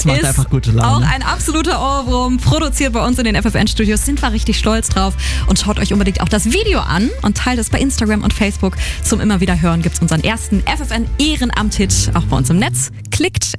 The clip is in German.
macht einfach gute Laune. Auch ein absoluter Ohrwurm, produziert bei uns in den FFN-Studios. Sind wir richtig stolz drauf. Und schaut euch unbedingt auch das Video an und teilt es bei Instagram und Facebook. Zum immer wieder hören gibt es unseren ersten FFN-Ehrenamt-Hit auch bei uns im Netz. Klickt